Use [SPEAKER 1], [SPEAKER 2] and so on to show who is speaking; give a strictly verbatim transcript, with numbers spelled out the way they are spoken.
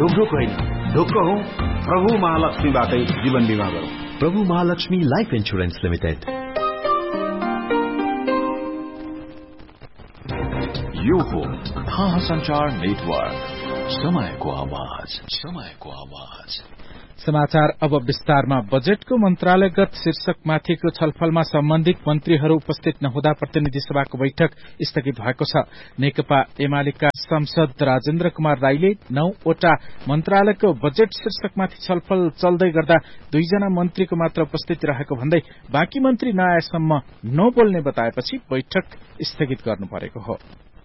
[SPEAKER 1] ढुकढुक होइन, ढुक्क हौ प्रभु महालक्ष्मीबाटै जीवन बीमा गरौँ।
[SPEAKER 2] प्रभु महालक्ष्मी लाइफ इन्स्योरेन्स लिमिटेड।
[SPEAKER 3] यो हो हाँ संचार नेटवर्क, समयको आवाज, समयको आवाज।
[SPEAKER 4] समाचार अब विस्तारमा। बजेटको मन्त्रालयगत शीर्षकमाथिको छलफलमा सम्बन्धित मन्त्रीहरू उपस्थित नहुँदा प्रतिनिधि सभाको बैठक स्थगित भएको छ। नेकपा एमालेका सांसद राजेन्द्र कुमार राईले नौवटा मन्त्रालयको बजेट शीर्षकमाथि छलफल चल्दै गर्दा दुईजना मन्त्रीको मात्र उपस्थिति रहेको भन्दै बाँकी मन्त्री नआएसम्म नबोल्ने बताएपछि बैठक स्थगित गर्नु परेको हो।